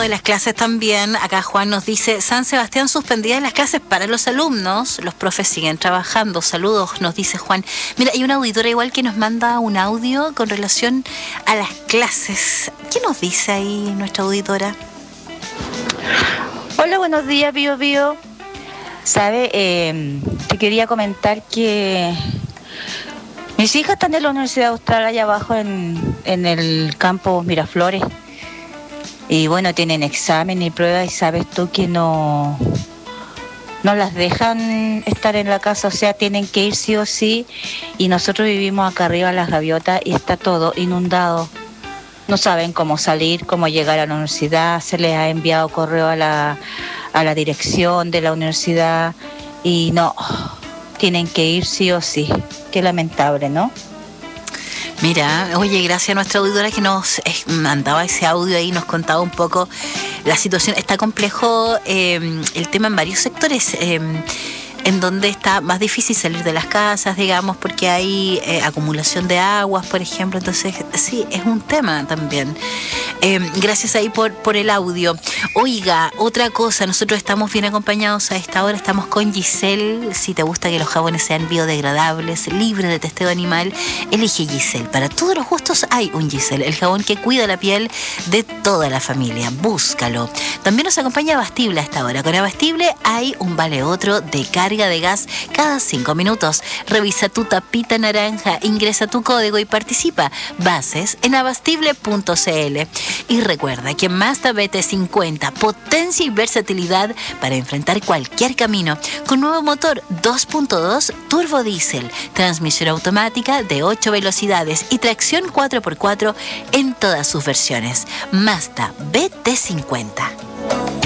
de las clases también, acá Juan nos dice, San Sebastián suspendida las clases para los alumnos, los profes siguen trabajando. Saludos, nos dice Juan. Mira, hay una auditora igual que nos manda un audio con relación a las clases. ¿Qué nos dice ahí nuestra auditora? Hola, buenos días, Bio Bio. ¿Sabe? Te quería comentar que mis hijas están en la Universidad Austral allá abajo en el campo Miraflores. Y bueno, tienen examen y pruebas y sabes tú que no las dejan estar en la casa, o sea, tienen que ir sí o sí. Y nosotros vivimos acá arriba en Las Gaviotas y está todo inundado. No saben cómo salir, cómo llegar a la universidad. Se les ha enviado correo a la dirección de la universidad y no, tienen que ir sí o sí. Qué lamentable, ¿no? Mira, oye, gracias a nuestra auditora que nos mandaba ese audio ahí, nos contaba un poco la situación. Está complejo el tema en varios sectores, en donde está más difícil salir de las casas, digamos, porque hay acumulación de aguas, por ejemplo. Entonces, sí, es un tema también. Gracias ahí por el audio. Oiga, otra cosa, nosotros estamos bien acompañados a esta hora, estamos con Giselle. Si te gusta que los jabones sean biodegradables, libres de testeo animal, elige Giselle. Para todos los gustos hay un Giselle, el jabón que cuida la piel de toda la familia. Búscalo. También nos acompaña Abastible a esta hora. Con Abastible hay un vale otro de carga de gas cada 5 minutos. Revisa tu tapita naranja, ingresa tu código y participa. Bases en abastible.cl. Y recuerda que Mazda BT50, potencia y versatilidad para enfrentar cualquier camino, con nuevo motor 2.2 turbo diésel, transmisión automática de 8 velocidades y tracción 4x4 en todas sus versiones. Mazda BT50.